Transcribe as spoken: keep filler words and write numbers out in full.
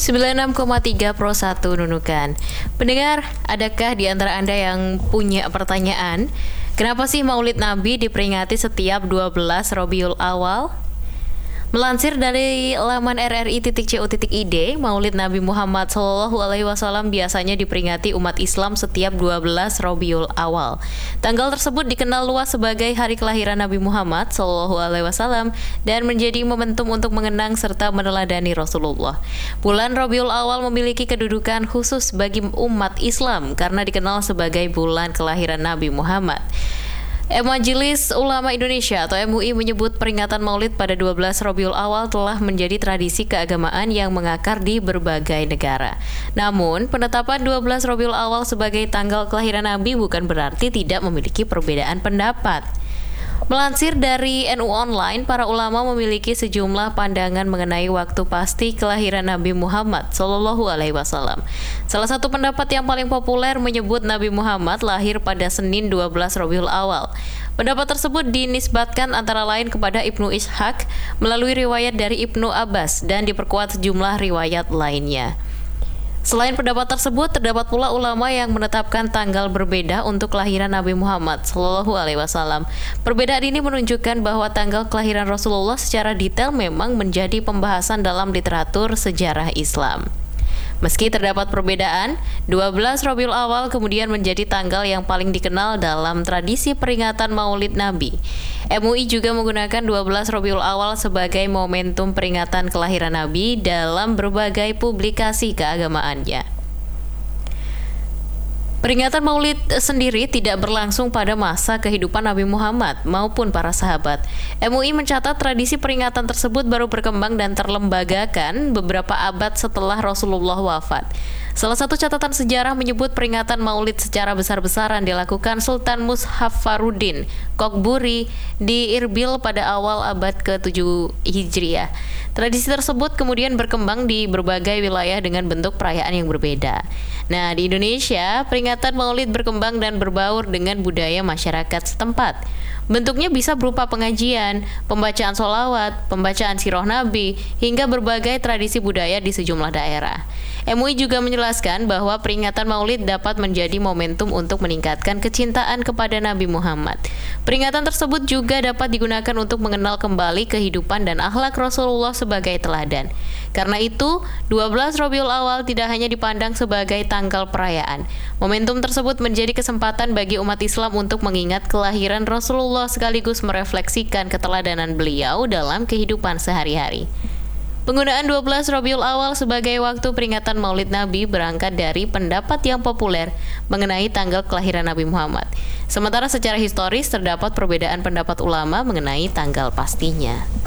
sembilan puluh enam koma tiga Pro satu Nunukan. Pendengar, adakah di antara Anda yang punya pertanyaan, kenapa sih Maulid Nabi diperingati setiap dua belas Rabiul Awal? Melansir dari laman r r i titik co titik i d, Maulid Nabi Muhammad Shallallahu Alaihi Wasallam biasanya diperingati umat Islam setiap dua belas Rabiul Awal. Tanggal tersebut dikenal luas sebagai hari kelahiran Nabi Muhammad Shallallahu Alaihi Wasallam dan menjadi momentum untuk mengenang serta meneladani Rasulullah. Bulan Rabiul Awal memiliki kedudukan khusus bagi umat Islam karena dikenal sebagai bulan kelahiran Nabi Muhammad. Majelis Ulama Indonesia atau M U I menyebut peringatan Maulid pada dua belas Rabiul Awal telah menjadi tradisi keagamaan yang mengakar di berbagai negara. Namun, penetapan dua belas Rabiul Awal sebagai tanggal kelahiran Nabi bukan berarti tidak memiliki perbedaan pendapat. Melansir dari N U Online, para ulama memiliki sejumlah pandangan mengenai waktu pasti kelahiran Nabi Muhammad Shallallahu Alaihi Wasallam. Salah satu pendapat yang paling populer menyebut Nabi Muhammad lahir pada Senin dua belas Rabiul Awal. Pendapat tersebut dinisbatkan antara lain kepada Ibnu Ishaq melalui riwayat dari Ibnu Abbas dan diperkuat sejumlah riwayat lainnya. Selain pendapat tersebut, terdapat pula ulama yang menetapkan tanggal berbeda untuk kelahiran Nabi Muhammad Shallallahu Alaihi Wasallam. Perbedaan ini menunjukkan bahwa tanggal kelahiran Rasulullah secara detail memang menjadi pembahasan dalam literatur sejarah Islam. Meski terdapat perbedaan, dua belas Rabiul Awal kemudian menjadi tanggal yang paling dikenal dalam tradisi peringatan Maulid Nabi. M U I juga menggunakan dua belas Rabiul Awal sebagai momentum peringatan kelahiran Nabi dalam berbagai publikasi keagamaannya. Peringatan Maulid sendiri tidak berlangsung pada masa kehidupan Nabi Muhammad maupun para sahabat. M U I mencatat tradisi peringatan tersebut baru berkembang dan terlembagakan beberapa abad setelah Rasulullah wafat. Salah satu catatan sejarah menyebut peringatan Maulid secara besar-besaran dilakukan Sultan Muzaffar-ud-Din Kokburi di Irbil pada awal abad ke tujuh Hijriah. Tradisi tersebut kemudian berkembang di berbagai wilayah dengan bentuk perayaan yang berbeda. Nah, di Indonesia, peringatan Maulid berkembang dan berbaur dengan budaya masyarakat setempat. Bentuknya bisa berupa pengajian, pembacaan sholawat, pembacaan sirah Nabi, hingga berbagai tradisi budaya di sejumlah daerah. M U I juga menjelaskan bahwa peringatan Maulid dapat menjadi momentum untuk meningkatkan kecintaan kepada Nabi Muhammad. Peringatan tersebut juga dapat digunakan untuk mengenal kembali kehidupan dan akhlak Rasulullah sebagai teladan. Karena itu, dua belas Rabiul Awal tidak hanya dipandang sebagai tanggal perayaan. Momentum tersebut menjadi kesempatan bagi umat Islam untuk mengingat kelahiran Rasulullah sekaligus merefleksikan keteladanan beliau dalam kehidupan sehari-hari. Penggunaan dua belas Rabiul Awal sebagai waktu peringatan Maulid Nabi berangkat dari pendapat yang populer mengenai tanggal kelahiran Nabi Muhammad. Sementara secara historis terdapat perbedaan pendapat ulama mengenai tanggal pastinya.